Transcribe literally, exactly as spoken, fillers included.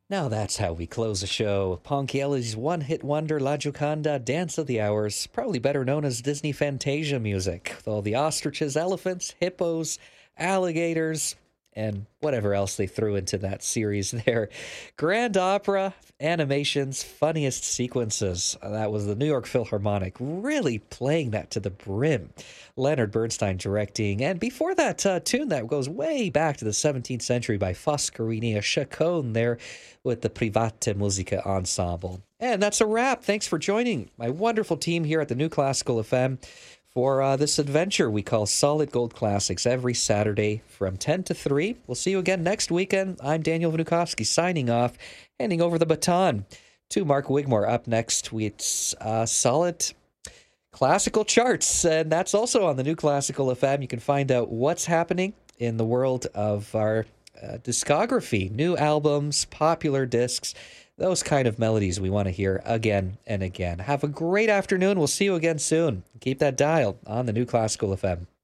Now that's how we close a show. Ponchielli's one-hit wonder La Gioconda, Dance of the Hours, probably better known as Disney Fantasia music, with all the ostriches, elephants, hippos, alligators, and whatever else they threw into that series there. Grand opera, animations, funniest sequences. That was the New York Philharmonic really playing that to the brim. Leonard Bernstein directing. And before that, uh, tune that goes way back to the seventeenth century by Foscarini, a chaconne there with the Private Musica Ensemble. And that's a wrap. Thanks for joining my wonderful team here at the New Classical F M for uh, this adventure we call Solid Gold Classics every Saturday from ten to three. We'll see you again next weekend. I'm Daniel Vnukovsky signing off, handing over the baton to Mark Wigmore. Up next, it's uh, Solid Classical Charts, and that's also on the New Classical F M. You can find out what's happening in the world of our uh, discography, new albums, popular discs, those kind of melodies we want to hear again and again. Have a great afternoon. We'll see you again soon. Keep that dial on the New Classical F M.